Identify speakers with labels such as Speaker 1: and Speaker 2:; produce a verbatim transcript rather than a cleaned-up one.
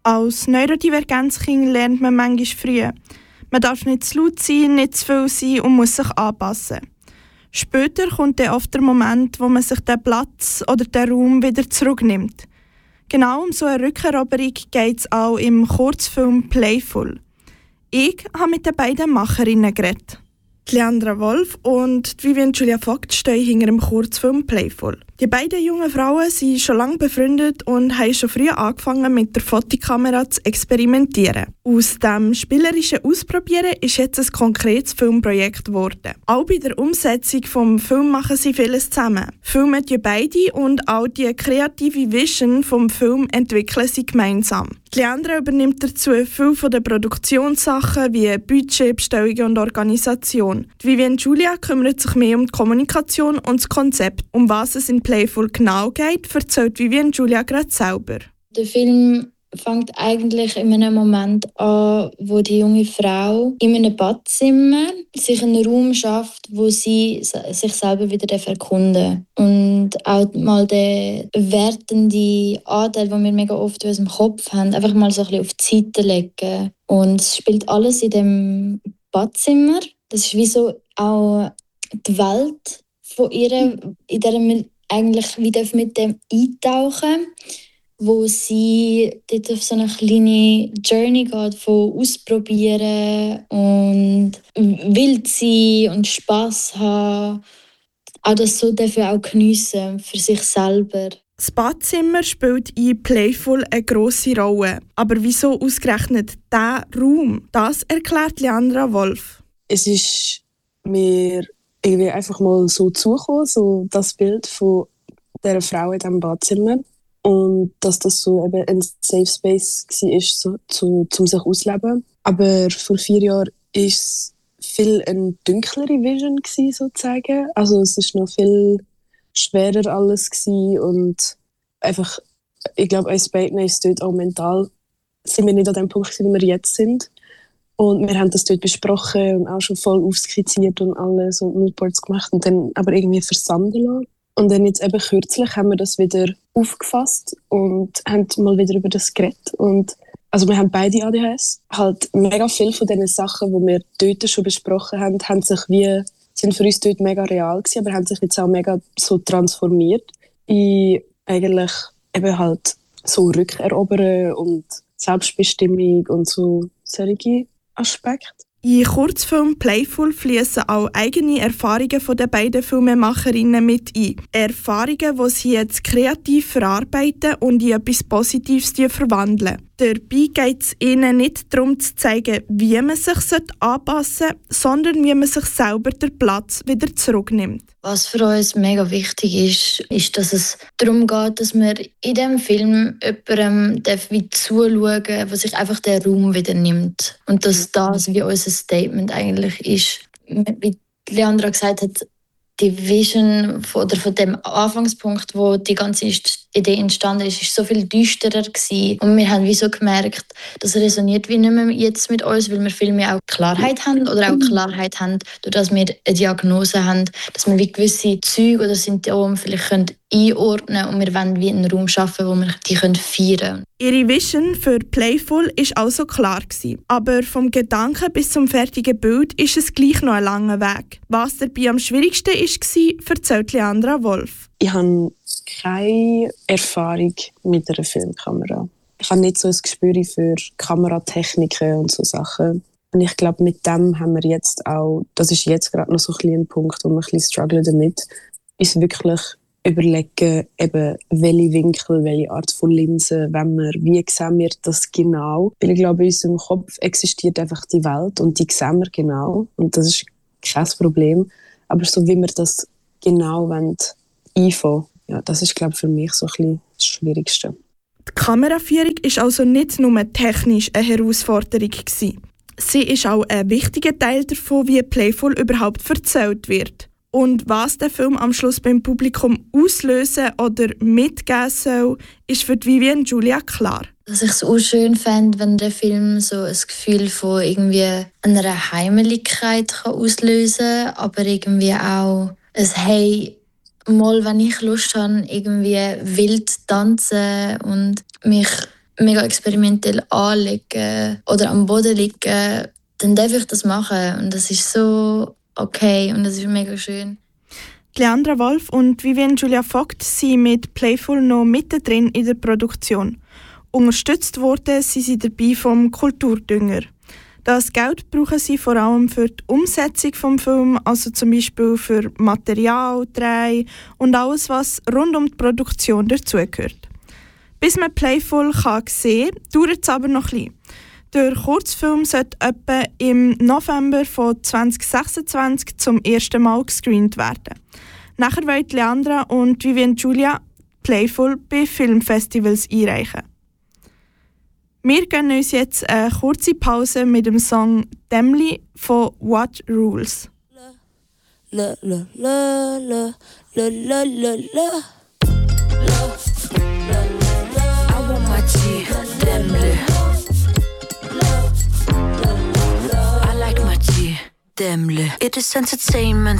Speaker 1: Als Neurodivergenzkind lernt man manchmal früh. Man darf nicht zu laut sein, nicht zu viel sein und muss sich anpassen. Später kommt dann oft der Moment, wo man sich den Platz oder den Raum wieder zurücknimmt. Genau um so eine Rückeroberung geht es auch im Kurzfilm «Playful». Ich habe mit den beiden Macherinnen geredet. Leandra Wolf und Vivian Julia Vogt stehen hinter dem Kurzfilm «Playful». Die beiden jungen Frauen sind schon lange befreundet und haben schon früh angefangen, mit der Fotokamera zu experimentieren. Aus dem spielerischen Ausprobieren ist jetzt ein konkretes Filmprojekt geworden. Auch bei der Umsetzung des Films machen sie vieles zusammen. Filmen die beide und auch die kreative Vision des Films entwickeln sie gemeinsam. Leandra übernimmt dazu viel von den Produktionssachen wie Budget, Bestellungen und Organisation. Die Vivian Julia kümmert sich mehr um die Kommunikation und das Konzept. Um was es in Playful genau geht, erzählt Vivian Julia gerade selber.
Speaker 2: Der Film fängt eigentlich in einem Moment an, wo die junge Frau in einem Badzimmer sich einen Raum schafft, wo sie sich selber wieder erkunden darf. Und auch mal den wertenden Anteil, den wir mega oft in unserem Kopf haben, einfach mal so ein bisschen auf die Seite legen. Und es spielt alles in dem Badzimmer. Das ist wie so auch die Welt von ihr, in der wir eigentlich wieder mit dem eintauchen, wo sie dort auf so eine kleine Journey geht von Ausprobieren und wild sein und Spass haben. Auch das so dafür auch geniessen für sich selber.
Speaker 1: Das Badzimmer spielt in Playful eine grosse Rolle. Aber wieso ausgerechnet dieser Raum? Das erklärt Leandra Wolf.
Speaker 3: Es ist mir irgendwie einfach mal so zugekommen, so das Bild von dieser Frau in diesem Badzimmer. Und dass das so eben ein Safe Space war, so, zu, zum sich auszuleben. Aber vor vier Jahren war es viel eine dunklere Vision gewesen, sozusagen. Also es war noch viel schwerer alles gewesen und einfach, ich glaube, uns beiden ist dort auch mental, sind wir nicht an dem Punkt, wo wir jetzt sind. Und wir haben das dort besprochen und auch schon voll aufskizziert und alles und Moodboards gemacht und dann aber irgendwie versanden lassen. Und dann jetzt eben kürzlich haben wir das wieder aufgefasst und haben mal wieder über das geredet. Und also wir haben beide A D H S. Halt mega viele von diesen Sachen, die wir dort schon besprochen haben, haben sich wie, sind für uns dort mega real gewesen, aber haben sich jetzt auch mega so transformiert in eigentlich eben halt so Rückerobern und Selbstbestimmung und so solche Aspekte.
Speaker 1: In Kurzfilm «Playful» fließen auch eigene Erfahrungen von den beiden Filmemacherinnen mit ein. Erfahrungen, die sie jetzt kreativ verarbeiten und in etwas Positives verwandeln. Dabei geht es ihnen nicht darum zu zeigen, wie man sich anpassen sollte, sondern wie man sich selber den Platz wieder zurücknimmt.
Speaker 2: Was für uns mega wichtig ist, ist, dass es darum geht, dass wir in diesem Film jemandem wie zuschauen darf, der sich einfach den Raum wieder nimmt. Und dass das wie unser Statement eigentlich ist. Wie Leandra gesagt hat, die Vision von, oder von dem Anfangspunkt, wo die ganze Idee entstanden ist, ist so viel düsterer gewesen. Und wir haben wie so gemerkt, das resoniert wie nicht mehr jetzt mit uns, weil wir viel mehr auch Klarheit haben oder auch Klarheit haben, durch dass wir eine Diagnose haben, dass wir wie gewisse Züge oder Symptome vielleicht können einordnen und wir wollen wie einen Raum schaffen, wo wir die feiern können.
Speaker 1: Ihre Vision für Playful war also klar gewesen. Aber vom Gedanken bis zum fertigen Bild ist es gleich noch ein langer Weg. Was dabei am schwierigsten war, erzählt Leandra Wolf.
Speaker 3: Ich habe keine Erfahrung mit einer Filmkamera. Ich habe nicht so ein Gespür für Kameratechniken und so Sachen. Und ich glaube, mit dem haben wir jetzt auch, das ist jetzt gerade noch so ein, ein Punkt, wo wir ein bisschen strugglen damit, ist wirklich überlegen, eben, welche Winkel, welche Art von Linse, wenn wir, wie sehen wir das genau. Weil ich glaube, in unserem Kopf existiert einfach die Welt und die sehen wir genau. Und das ist kein Problem. Aber so wie wir das genau einfangen, ja, das ist, glaube ich, für mich so ein bisschen das Schwierigste.
Speaker 1: Die Kameraführung war also nicht nur technisch eine Herausforderung gewesen. Sie ist auch ein wichtiger Teil davon, wie Playful überhaupt erzählt wird. Und was der Film am Schluss beim Publikum auslösen oder mitgeben soll, ist für Vivian Julia klar.
Speaker 2: Dass ich es auch schön fände, wenn der Film so ein Gefühl von irgendwie einer Heimeligkeit kann auslösen kann, aber irgendwie auch ein «Hey, mal, wenn ich Lust habe, irgendwie wild tanzen und mich mega experimentell anlegen oder am Boden liegen, dann darf ich das machen. Und das ist so okay und das ist mega schön.
Speaker 1: Leandra Wolf und Vivienne Julia Vogt sind mit Playful noch mittendrin in der Produktion. Unterstützt worden sind sie dabei vom Kulturdünger. Das Geld brauchen sie vor allem für die Umsetzung des Films, also zum Beispiel für Material, Dreh und alles, was rund um die Produktion dazugehört. Bis man Playful kann sehen kann, dauert es aber noch ein bisschen. Der Kurzfilm sollte etwa im November von zwanzig sechsundzwanzig zum ersten Mal gescreent werden. Nachher wollen Leandra und Vivienne Julia Playful bei Filmfestivals einreichen. Wir gönnen uns jetzt eine kurze Pause mit dem Song «Dämmli» von What Rules.
Speaker 4: La, la, la, la, la, la, la, la. I want my tea, Dämmli. I like my tea, Dämmli. It is entertainment.